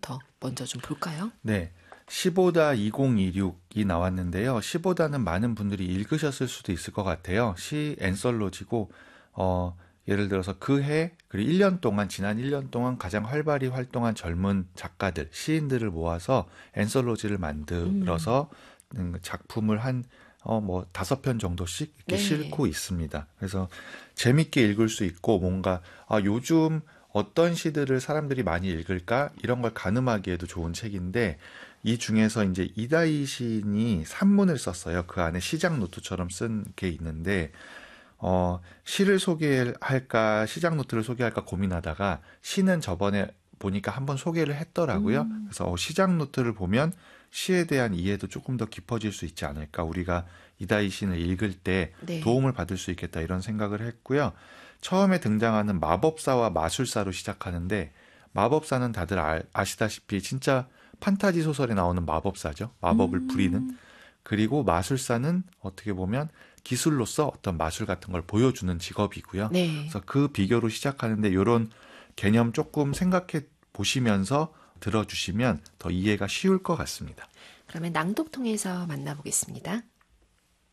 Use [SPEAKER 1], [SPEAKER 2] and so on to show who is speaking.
[SPEAKER 1] 시부터 먼저 좀 볼까요?
[SPEAKER 2] 네. 시보다 2026이 나왔는데요. 시보다는 많은 분들이 읽으셨을 수도 있을 것 같아요. 시 앤솔로지고 예를 들어서 그 해 그리고 1년 동안 지난 1년 동안 가장 활발히 활동한 젊은 작가들, 시인들을 모아서 앤솔로지를
[SPEAKER 1] 음,
[SPEAKER 2] 만들어서 작품을 한 뭐 5편 정도씩 이렇게
[SPEAKER 1] 네.
[SPEAKER 2] 싣고 있습니다. 그래서 재밌게 읽을 수 있고 뭔가 요즘 어떤 시들을 사람들이 많이 읽을까? 이런 걸 가늠하기에도 좋은 책인데 이 중에서 이제 이다희 시인이 산문을 썼어요. 그 안에 시작 노트처럼 쓴 게 있는데 시를 소개할까 시작 노트를 소개할까 고민하다가 시는 저번에 보니까 한번 소개를 했더라고요.
[SPEAKER 1] 음,
[SPEAKER 2] 그래서 시작 노트를 보면 시에 대한 이해도 조금 더 깊어질 수 있지 않을까. 우리가 이다희 시인을 읽을 때
[SPEAKER 1] 네.
[SPEAKER 2] 도움을 받을 수 있겠다 이런 생각을 했고요. 처음에 등장하는 마법사와 마술사로 시작하는데 마법사는 다들 아시다시피 진짜 판타지 소설에 나오는 마법사죠. 마법을 부리는.
[SPEAKER 1] 음,
[SPEAKER 2] 그리고 마술사는 어떻게 보면 기술로서 어떤 마술 같은 걸 보여주는 직업이고요.
[SPEAKER 1] 네.
[SPEAKER 2] 그래서 그 비교로 시작하는데 이런 개념 조금 생각해 보시면서 들어주시면 더 이해가 쉬울 것 같습니다.
[SPEAKER 1] 그러면 낭독 통해서 만나보겠습니다.